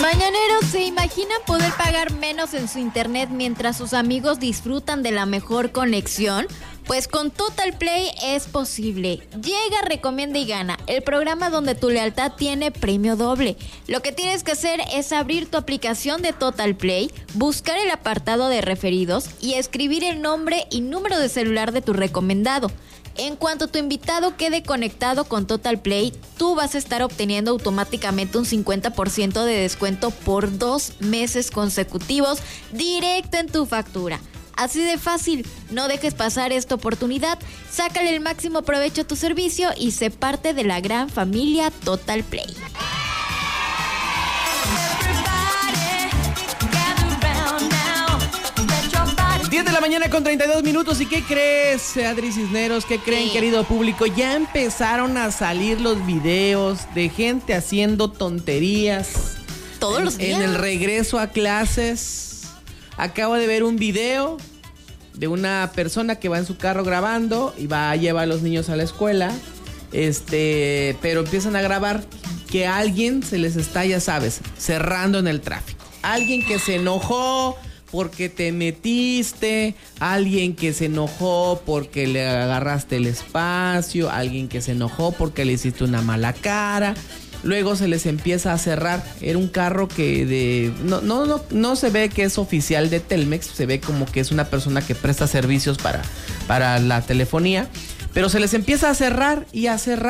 Mañaneros, ¿se imaginan poder pagar menos en su internet mientras sus amigos disfrutan de la mejor conexión? Pues con Total Play es posible. Llega, recomienda y gana, el programa donde tu lealtad tiene premio doble. Lo que tienes que hacer es abrir tu aplicación de Total Play, buscar el apartado de referidos y escribir el nombre y número de celular de tu recomendado. En cuanto tu invitado quede conectado con Total Play, tú vas a estar obteniendo automáticamente un 50% de descuento por 2 meses consecutivos directo en tu factura. Así de fácil, no dejes pasar esta oportunidad, sácale el máximo provecho a tu servicio y sé parte de la gran familia Total Play. 10 de la mañana con 32 minutos. ¿Y qué crees, Adri Cisneros? ¿Qué creen, querido público? Ya empezaron a salir los videos de gente haciendo tonterías. Todos los días. En el regreso a clases. Acabo de ver un video de una persona que va en su carro grabando y va a llevar a los niños a la escuela. Pero empiezan a grabar que alguien se les está, ya sabes, cerrando en el tráfico. Alguien que se enojó porque te metiste, alguien que se enojó porque le agarraste el espacio, alguien que se enojó porque le hiciste una mala cara. Luego se les empieza a cerrar. Era un carro que no se ve que es oficial de Telmex, se ve como que es una persona que presta servicios para la telefonía, pero se les empieza a cerrar y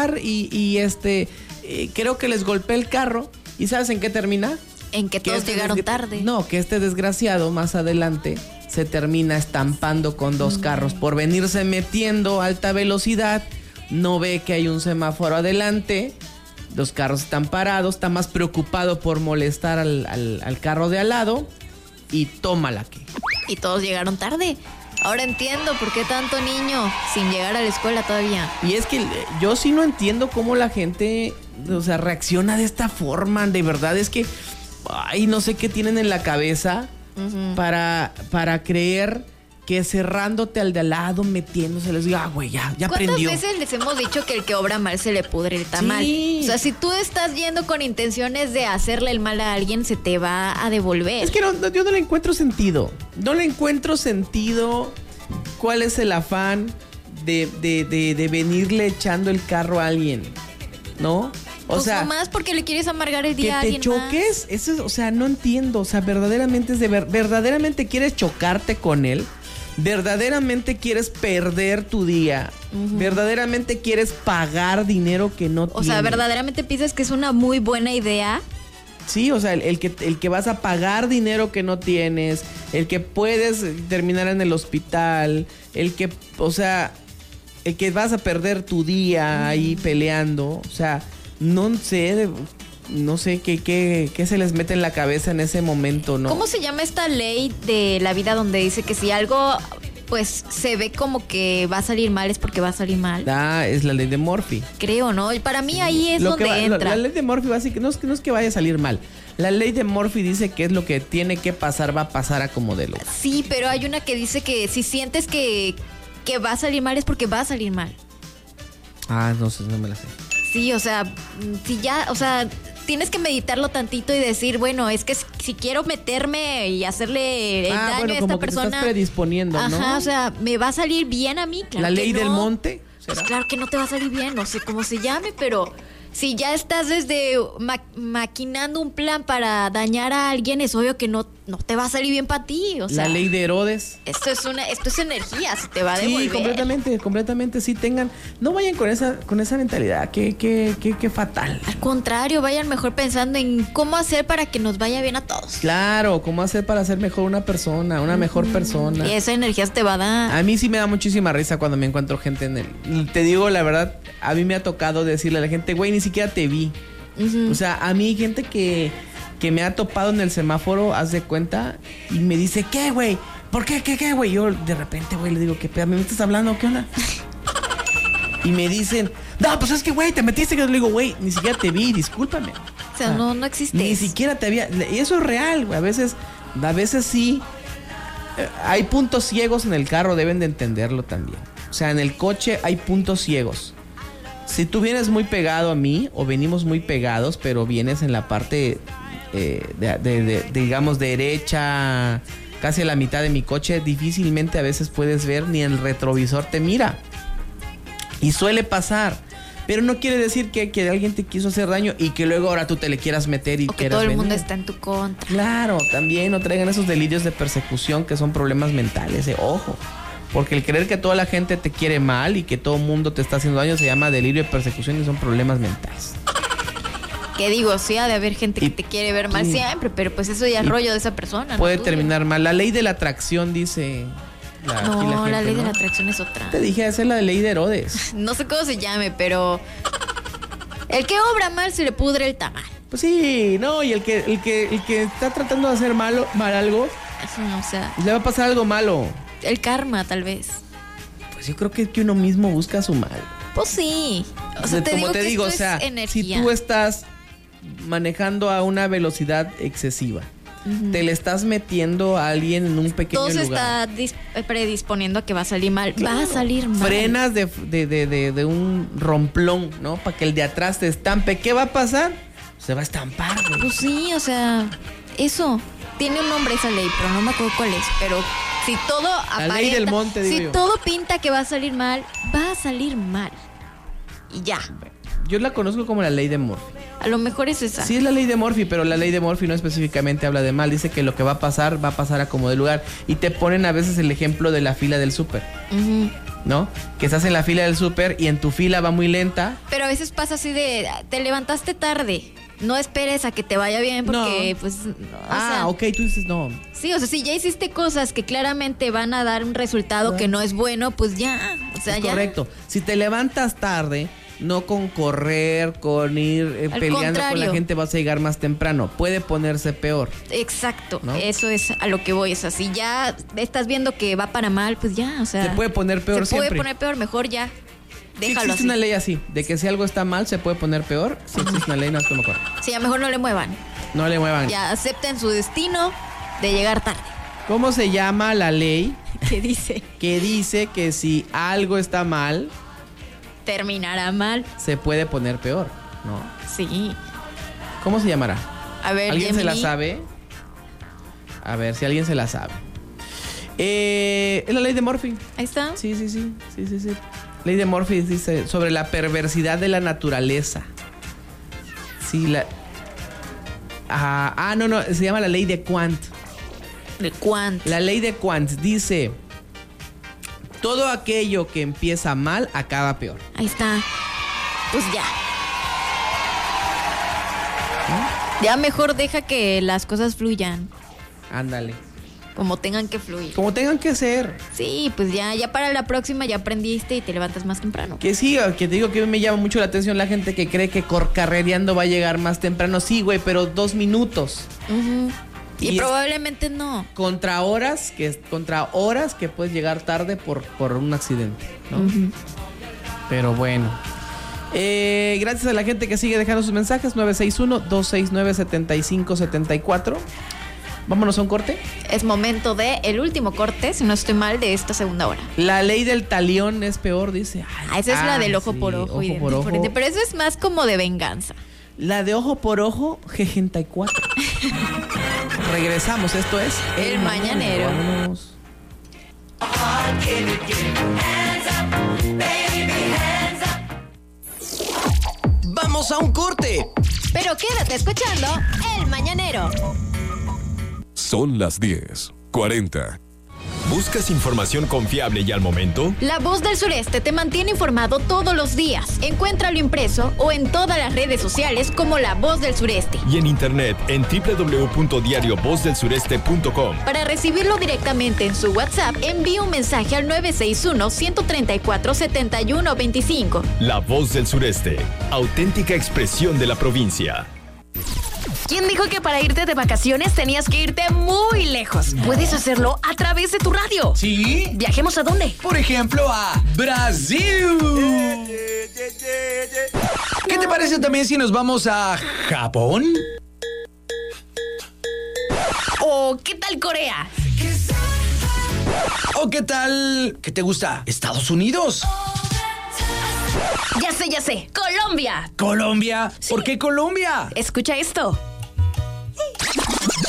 creo que les golpea el carro. ¿Y sabes en qué termina? En que todos llegaron tarde. No, que este desgraciado más adelante se termina estampando con 2 carros por venirse metiendo a alta velocidad. No ve que hay un semáforo adelante. Los carros están parados, está más preocupado por molestar al carro de al lado y tómala que. Y todos llegaron tarde. Ahora entiendo por qué tanto niño sin llegar a la escuela todavía. Y es que yo sí no entiendo cómo la gente, reacciona de esta forma. De verdad es que, no sé qué tienen en la cabeza para creer que cerrándote al de al lado, metiéndose, les digo, güey, ya aprendió. ¿Cuántas veces les hemos dicho que el que obra mal se le pudre el tamal? Sí. O sea, si tú estás yendo con intenciones de hacerle el mal a alguien, se te va a devolver. Es que yo no le encuentro sentido. No le encuentro sentido. ¿Cuál es el afán de venirle echando el carro a alguien? ¿No? O sea, nomás porque le quieres amargar el día a alguien más. Que te choques, eso, no entiendo. O sea, verdaderamente quieres chocarte con él. ¿Verdaderamente quieres perder tu día? ¿Verdaderamente quieres pagar dinero que no tienes? O sea, ¿verdaderamente piensas que es una muy buena idea? Sí, o sea, el que vas a pagar dinero que no tienes, el que puedes terminar en el hospital, el que vas a perder tu día ahí peleando. O sea, no sé qué se les mete en la cabeza en ese momento, ¿no? ¿Cómo se llama esta ley de la vida donde dice que si algo pues se ve como que va a salir mal es porque va a salir mal? Es la ley de Murphy. Creo, ¿no? Y para mí ahí es donde entra. La ley de Murphy no es que vaya a salir mal. La ley de Murphy dice que es lo que tiene que pasar, va a pasar a como de lo. Sí, pero hay una que dice que si sientes que va a salir mal es porque va a salir mal. No sé, no me la sé. Sí, o sea, tienes que meditarlo tantito y decir, bueno, es que si quiero meterme y hacerle el daño a esta persona, te estás predisponiendo, ¿no? Ajá, o sea, me va a salir bien a mí, claro. La ley del monte. Pues claro que no te va a salir bien, no sé cómo se llame, pero si ya estás desde maquinando un plan para dañar a alguien, es obvio que no te va a salir bien para ti. O sea, la ley de Herodes. Esto es energía, se te va a devolver. Sí, completamente, sí, no vayan con esa mentalidad, qué fatal. Al contrario, vayan mejor pensando en cómo hacer para que nos vaya bien a todos. Claro, cómo hacer para ser mejor una persona, una mejor persona. Y esa energía se te va a dar. A mí sí me da muchísima risa cuando me encuentro gente en el. Te digo la verdad, a mí me ha tocado decirle a la gente, güey, ni siquiera te vi. O sea, a mí hay gente que me ha topado en el semáforo, haz de cuenta, y me dice, ¿qué, güey? ¿Por qué? ¿Qué, güey? Yo de repente, güey, le digo, ¿qué pedo? ¿Me estás hablando? ¿Qué onda? Y me dicen, no, pues es que, güey, te metiste. Que yo le digo, güey, ni siquiera te vi, discúlpame. O sea, no existe. Ni siquiera te había. Y eso es real, güey. A veces sí. Hay puntos ciegos en el carro, deben de entenderlo también. O sea, en el coche hay puntos ciegos. Si tú vienes muy pegado a mí, o venimos muy pegados, pero vienes en la parte digamos, derecha, casi a la mitad de mi coche, difícilmente a veces puedes ver ni el retrovisor te mira. Y suele pasar. Pero no quiere decir que alguien te quiso hacer daño y que luego ahora tú te le quieras meter y o que todo el mundo está en tu contra. Claro, también no traigan esos delirios de persecución que son problemas mentales, ojo. Porque el creer que toda la gente te quiere mal y que todo el mundo te está haciendo daño se llama delirio de persecución y son problemas mentales. Que digo, sí ha de haber gente que te quiere ver mal siempre, pero pues eso ya es rollo de esa persona. Puede terminar mal. La ley de la atracción dice... la ley de la atracción es otra. Te dije, esa es la ley de Herodes. No sé cómo se llame, pero el que obra mal se le pudre el tamal. Pues sí, no, y el que está tratando de hacer mal algo, eso no, o sea, le va a pasar algo malo. El karma, tal vez. Pues yo creo que uno mismo busca su mal. Pues sí. O sea, como te digo, o sea, si tú estás manejando a una velocidad excesiva, te le estás metiendo a alguien en un pequeño lugar. Todo se está predisponiendo a que va a salir mal. Claro. Va a salir mal. Frenas de un romplón, ¿no? Para que el de atrás te estampe. ¿Qué va a pasar? Se va a estampar, güey. Pues sí, o sea, eso. Tiene un nombre esa ley, pero no me acuerdo cuál es. Pero si todo aparenta... La ley del monte, digo yo. Si todo pinta que va a salir mal, va a salir mal. Y ya. Yo la conozco como la ley de Murphy. A lo mejor es esa. Sí es la ley de Murphy, pero la ley de Murphy no específicamente habla de mal. Dice que lo que va a pasar a como de lugar. Y te ponen a veces el ejemplo de la fila del súper. ¿No? Que estás en la fila del súper y en tu fila va muy lenta. Pero a veces pasa así de... Te levantaste tarde. No esperes a que te vaya bien porque, no. pues... Ok, tú dices no. Sí, o sea, si ya hiciste cosas que claramente van a dar un resultado que no es bueno, pues ya. O sea, ya. Correcto. Si te levantas tarde... No con correr, con ir peleando con la gente vas a llegar más temprano. Puede ponerse peor. Exacto, ¿no? Eso es a lo que voy. O sea, si ya estás viendo que va para mal, pues ya, o sea... Se puede poner peor siempre. Se puede poner peor, mejor ya. Déjalo existe una ley así, de que si algo está mal se puede poner peor. Sí existe una ley, no es como mejor. Sí, a lo mejor no le muevan. No le muevan. Ya acepten su destino de llegar tarde. ¿Cómo se llama la ley? ¿Qué dice? Que dice que si algo está mal... terminará mal. Se puede poner peor, ¿no? Sí. ¿Cómo se llamará? A ver, ¿alguien se la sabe? A ver si alguien se la sabe. Es la ley de Murphy. Ahí está. Sí. Ley de Murphy dice sobre la perversidad de la naturaleza. Sí, no, se llama la ley de Quant. De Quant. La ley de Quant dice... todo aquello que empieza mal acaba peor. Ahí está. Pues ya. Ya mejor deja que las cosas fluyan. Ándale. Como tengan que fluir. Como tengan que ser. Sí, pues ya para la próxima ya aprendiste y te levantas más temprano. Que sí, que te digo que me llama mucho la atención la gente que cree que carrereando va a llegar más temprano. Sí, güey, pero 2 minutos. Y probablemente no. Contra horas que puedes llegar tarde por un accidente, ¿no? Pero bueno. Gracias a la gente que sigue dejando sus mensajes. 961-269-7574. Vámonos a un corte. Es momento de el último corte, si no estoy mal, de esta segunda hora. La ley del talión es peor, dice. Esa es la del ojo por ojo. Pero eso es más como de venganza. La de ojo por ojo, G64. Regresamos, esto es El Mañanero. Vámonos. Vamos a un corte. Pero quédate escuchando El Mañanero. Son las 10:40. ¿Buscas información confiable y al momento? La Voz del Sureste te mantiene informado todos los días. Encuéntralo impreso o en todas las redes sociales como La Voz del Sureste. Y en internet en www.diariovozdelsureste.com. Para recibirlo directamente en su WhatsApp, envíe un mensaje al 961-134-7125. La Voz del Sureste, auténtica expresión de la provincia. ¿Quién dijo que para irte de vacaciones tenías que irte muy lejos? Puedes hacerlo a través de tu radio. ¿Sí? ¿Viajemos a dónde? Por ejemplo, a Brasil. ¿Qué te parece también si nos vamos a Japón? ¿O qué tal Corea? ¿O qué tal... ¿qué te gusta? ¿Estados Unidos? Ya sé. ¡Colombia! ¿Colombia? Sí. ¿Por qué Colombia? Escucha esto.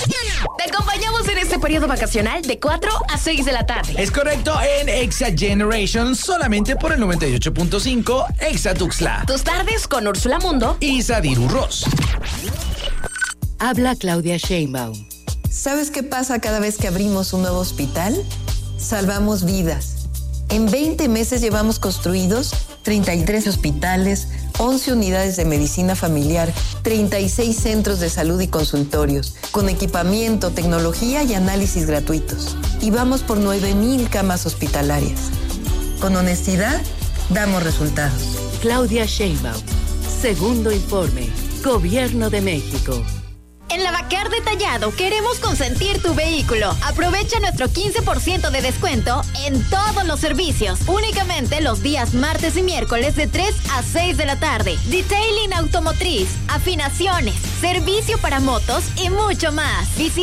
Te acompañamos en este periodo vacacional de 4 a 6 de la tarde. Es correcto, en Exa Generation, solamente por el 98.5 Exa Tuxtla. Tus tardes con Úrsula Mundo Y Sadiru Ross. Habla Claudia Sheinbaum. ¿Sabes qué pasa cada vez que abrimos un nuevo hospital? Salvamos vidas. En 20 meses llevamos construidos 33 hospitales, 11 unidades de medicina familiar, 36 centros de salud y consultorios, con equipamiento, tecnología y análisis gratuitos. Y vamos por 9,000 camas hospitalarias. Con honestidad, damos resultados. Claudia Sheinbaum. Segundo informe. Gobierno de México. En Lavacar Detallado queremos consentir tu vehículo. Aprovecha nuestro 15% de descuento en todos los servicios. Únicamente los días martes y miércoles de 3 a 6 de la tarde. Detailing automotriz, afinaciones, servicio para motos y mucho más. Visita